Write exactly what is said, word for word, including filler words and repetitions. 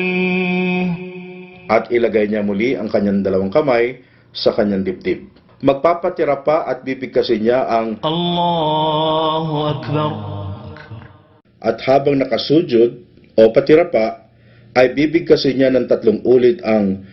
At ilagay niya muli ang kanyang dalawang kamay sa kanyang dibdib. Magpapatira pa at bibigkasin niya ang Allahu Akbar. At habang nakasujud o patira pa, ay bibigkasin niya ng tatlong ulit ang